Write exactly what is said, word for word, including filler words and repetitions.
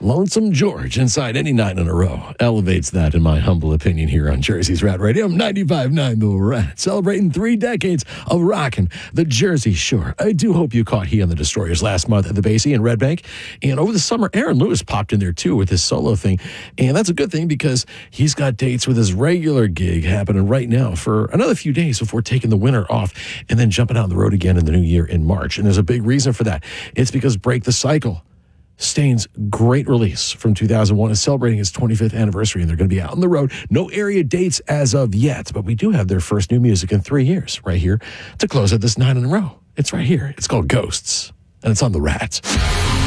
Lonesome George inside any night in a row elevates that, in my humble opinion, here on Jersey's Rat Radio. ninety-five point nine The Rat, celebrating three decades of rocking the Jersey Shore. I do hope you caught He and the Destroyers last month at the Basie in Red Bank. And over the summer, Aaron Lewis popped in there too with his solo thing. And that's a good thing because he's got dates with his regular gig happening right now for another few days before taking the winter off and then jumping out on the road again in the new year in March. And there's a big reason for that. It's because Break the Cycle, Stain's great release from two thousand one, is celebrating its twenty-fifth anniversary, and they're going to be out on the road. No area dates as of yet, but we do have their first new music in three years right here to close out this nine in a row. It's right here. It's called Ghosts, and it's on The Rat.